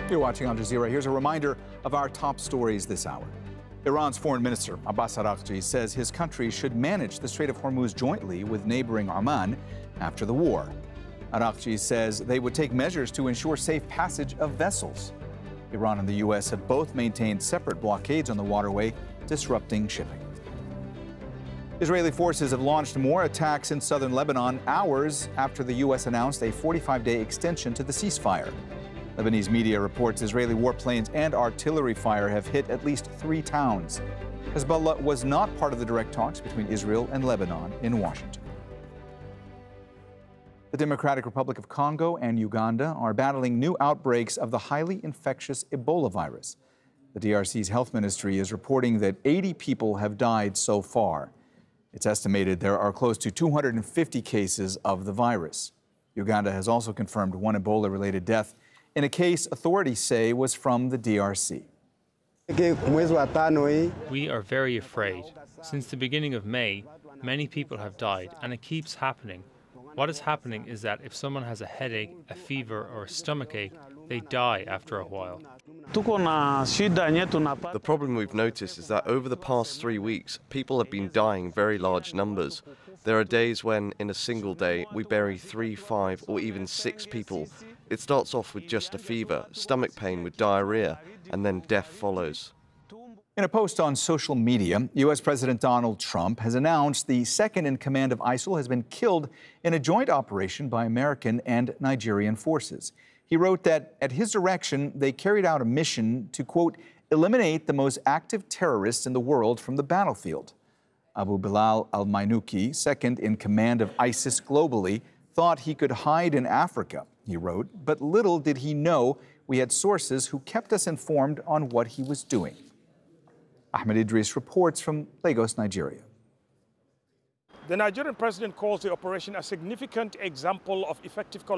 You're watching Al Jazeera. Here's a reminder of our top stories this hour. Iran's Foreign Minister Abbas Araghchi says his country should manage the Strait of Hormuz jointly with neighboring Oman after the war. Araghchi says they would take measures to ensure safe passage of vessels. Iran and the U.S. have both maintained separate blockades on the waterway, disrupting shipping. Israeli forces have launched more attacks in southern Lebanon hours after the U.S. announced a 45-day extension to the ceasefire. Lebanese media reports Israeli warplanes and artillery fire have hit at least 3 towns. Hezbollah was not part of the direct talks between Israel and Lebanon in Washington. The Democratic Republic of Congo and Uganda are battling new outbreaks of the highly infectious Ebola virus. The DRC's health ministry is reporting that 80 people have died so far. It's estimated there are close to 250 cases of the virus. Uganda has also confirmed one Ebola-related death in a case authorities say was from the DRC. We are very afraid. Since the beginning of May, many people have died, and it keeps happening. What is happening is that if someone has a headache, a fever, or a stomachache, they die after a while. The problem we've noticed is that over the past 3 weeks, people have been dying in very large numbers. There are days when, in a single day, we bury 3, 5, or even 6 people. It starts off with just a fever, stomach pain with diarrhea, and then death follows. In a post on social media, U.S. President Donald Trump has announced the second-in-command of ISIL has been killed in a joint operation by American and Nigerian forces. He wrote that at his direction, they carried out a mission to, quote, eliminate the most active terrorists in the world from the battlefield. Abu Bilal al-Mainouki, second-in-command of ISIS globally, thought he could hide in Africa, he wrote, but little did he know we had sources who kept us informed on what he was doing. Ahmed Idris reports from Lagos, Nigeria. The Nigerian president calls the operation a significant example of effective collaboration